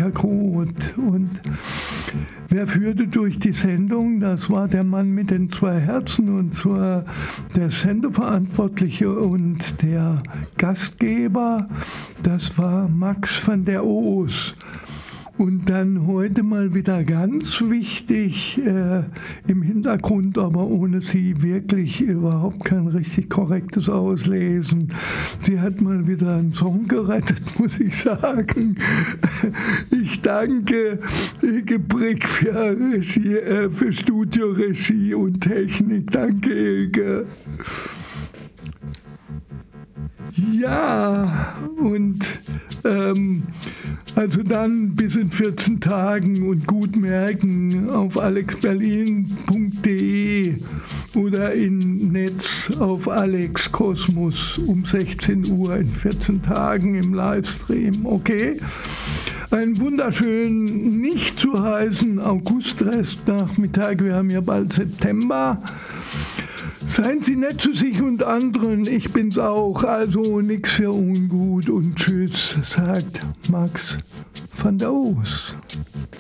Groth. Und wer führte durch die Sendung? Das war der Mann mit den 2 Herzen, und zwar der Sendeverantwortliche und der Gastgeber. Das war Max van der Oos. Und dann heute mal wieder ganz wichtig, im Hintergrund, aber ohne sie wirklich überhaupt kein richtig korrektes Auslesen. Sie hat mal wieder einen Song gerettet, muss ich sagen. Ich danke Ilge Brick für Regie, für Studioregie und Technik. Danke, Ilge. Ja, und also dann bis in 14 Tagen und gut merken auf alexberlin.de oder im Netz auf Alex Kosmos um 16 Uhr in 14 Tagen im Livestream, okay? Einen wunderschönen, nicht zu heißen Augustrestnachmittag, wir haben ja bald September. Seien Sie nett zu sich und anderen, ich bin's auch, also nix für ungut und tschüss, sagt Max van der Oos.